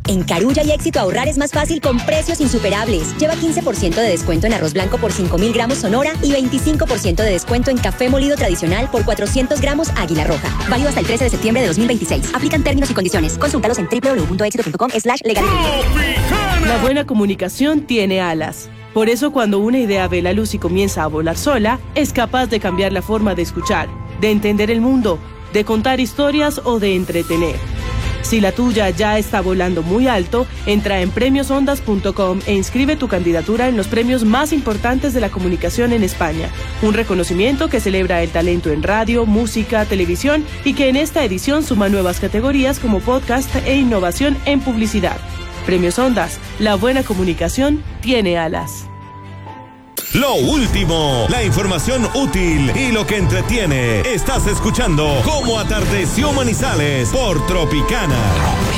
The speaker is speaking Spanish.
En Carulla y Éxito ahorrar es más fácil con precios insuperables. Lleva 15% de descuento en arroz blanco por 5.000 gramos Sonora y 25% de descuento en café molido tradicional por 400 gramos Águila Roja. Válido hasta el 13 de septiembre de 2026. Aplican términos y condiciones. Consúltalos en www.éxito.com/legalidad. La buena comunicación tiene alas. Por eso cuando una idea ve la luz y comienza a volar sola, es capaz de cambiar la forma de escuchar, de entender el mundo, de contar historias o de entretener. Si la tuya ya está volando muy alto, entra en premiosondas.com e inscribe tu candidatura en los premios más importantes de la comunicación en España. Un reconocimiento que celebra el talento en radio, música, televisión y que en esta edición suma nuevas categorías como podcast e innovación en publicidad. Premios Ondas, la buena comunicación tiene alas. Lo último, la información útil y lo que entretiene. Estás escuchando Cómo Atardeció Manizales por Tropicana.